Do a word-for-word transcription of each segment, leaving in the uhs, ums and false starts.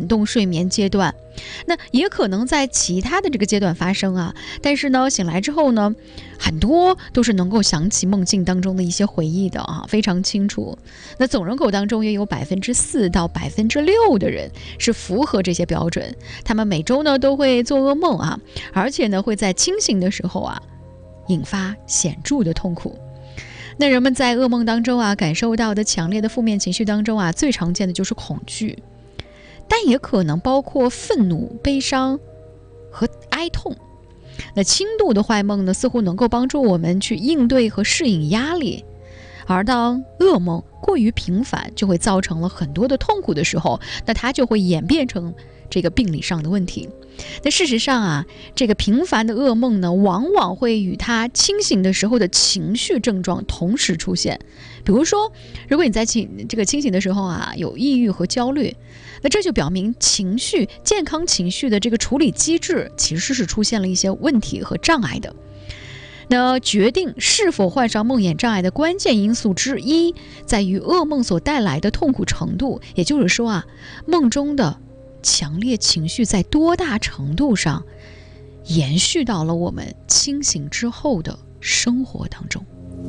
动睡眠阶段，那也可能在其他的这个阶段发生啊。但是呢，醒来之后呢，很多都是能够想起梦境当中的一些回忆的啊，非常清楚。那总人口当中也有百分之四到百分之六的人是符合这些标准，他们每周呢都会做噩梦啊，而且呢会在清醒的时候啊引发显著的痛苦。那人们在噩梦当中啊感受到的强烈的负面情绪当中啊，最常见的就是恐惧，但也可能包括愤怒、悲伤和哀痛。那轻度的坏梦呢，似乎能够帮助我们去应对和适应压力，而当噩梦过于频繁，就会造成了很多的痛苦的时候，那它就会演变成这个病理上的问题。那事实上啊，这个频繁的噩梦呢，往往会与他清醒的时候的情绪症状同时出现。比如说，如果你在清这个清醒的时候啊，有抑郁和焦虑，那这就表明情绪健康情绪的这个处理机制其实是出现了一些问题和障碍的。那决定是否患上梦魇障碍的关键因素之一，在于噩梦所带来的痛苦程度。也就是说啊，梦中的强烈情绪在多大程度上延续到了我们清醒之后的生活当中。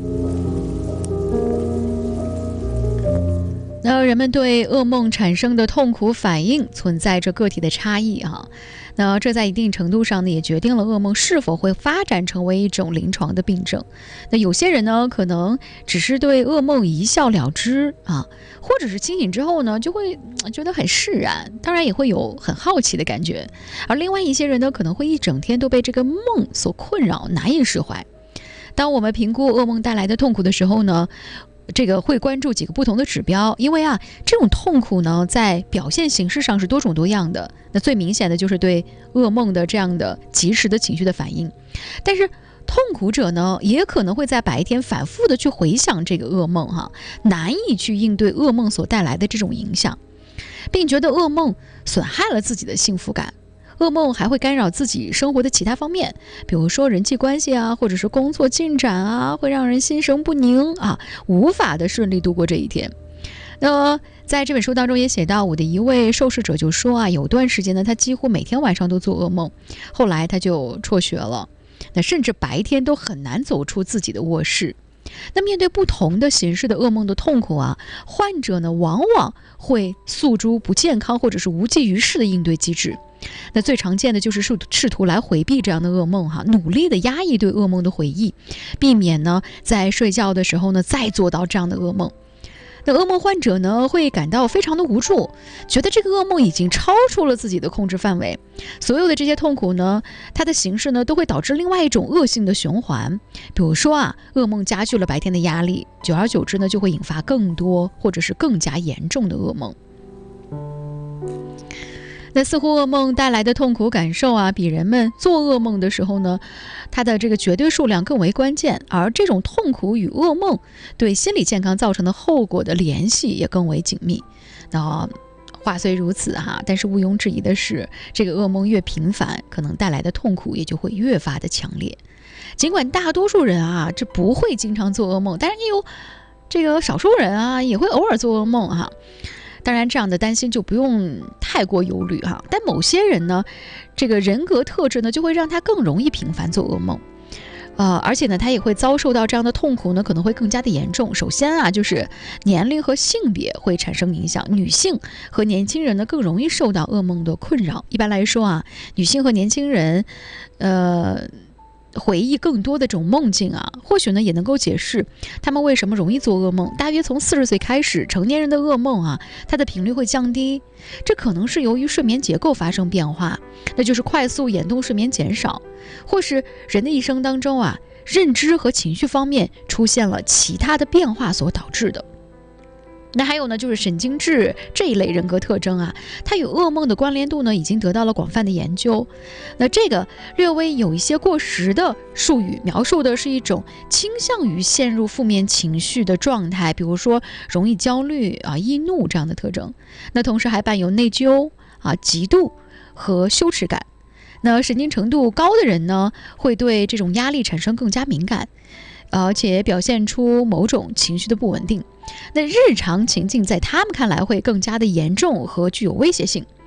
那人们对噩梦产生的痛苦反应存在着个体的差异啊，那这在一定程度上呢，也决定了噩梦是否会发展成为一种临床的病症。那有些人呢，可能只是对噩梦一笑了之啊，或者是清醒之后呢，就会觉得很释然，当然也会有很好奇的感觉。而另外一些人呢，可能会一整天都被这个梦所困扰，难以释怀。当我们评估噩梦带来的痛苦的时候呢，这个会关注几个不同的指标，因为啊，这种痛苦呢，在表现形式上是多种多样的。那最明显的就是对噩梦的这样的及时的情绪的反应。但是痛苦者呢，也可能会在白天反复的去回想这个噩梦哈，难以去应对噩梦所带来的这种影响，并觉得噩梦损害了自己的幸福感。噩梦还会干扰自己生活的其他方面，比如说人际关系啊，或者是工作进展啊，会让人心神不宁啊，无法的顺利度过这一天。那在这本书当中也写到，我的一位受试者就说啊，有段时间呢，他几乎每天晚上都做噩梦，后来他就辍学了，那甚至白天都很难走出自己的卧室。那面对不同的形式的噩梦的痛苦啊，患者呢往往会诉诸不健康或者是无济于事的应对机制。那最常见的就是试图来回避这样的噩梦哈，努力的压抑对噩梦的回忆，避免呢在睡觉的时候呢再做到这样的噩梦。那噩梦患者呢会感到非常的无助，觉得这个噩梦已经超出了自己的控制范围。所有的这些痛苦呢，它的形式呢都会导致另外一种恶性的循环。比如说啊，噩梦加剧了白天的压力，久而久之呢就会引发更多或者是更加严重的噩梦。那似乎噩梦带来的痛苦感受啊，比人们做噩梦的时候呢，它的这个绝对数量更为关键，而这种痛苦与噩梦对心理健康造成的后果的联系也更为紧密。那话虽如此哈，但是毋庸置疑的是，这个噩梦越频繁，可能带来的痛苦也就会越发的强烈。尽管大多数人啊，这不会经常做噩梦，但是也有这个少数人啊，也会偶尔做噩梦哈。当然这样的担心就不用太过忧虑哈，但某些人呢，这个人格特质呢就会让他更容易频繁做噩梦，呃，而且呢他也会遭受到这样的痛苦呢可能会更加的严重。首先啊，就是年龄和性别会产生影响，女性和年轻人呢更容易受到噩梦的困扰。一般来说啊，女性和年轻人呃回忆更多的这种梦境啊，或许呢也能够解释他们为什么容易做噩梦。大约从四十岁开始，成年人的噩梦啊，它的频率会降低，这可能是由于睡眠结构发生变化，那就是快速眼动睡眠减少，或是人的一生当中啊，认知和情绪方面出现了其他的变化所导致的。那还有呢，就是神经质这一类人格特征啊，它与噩梦的关联度呢，已经得到了广泛的研究。那这个略微有一些过时的术语，描述的是一种倾向于陷入负面情绪的状态，比如说容易焦虑啊、易怒这样的特征。那同时还伴有内疚啊、嫉妒和羞耻感。那神经程度高的人呢，会对这种压力产生更加敏感，而且表现出某种情绪的不稳定。那日常情境在他们看来会更加的严重和具有威胁性。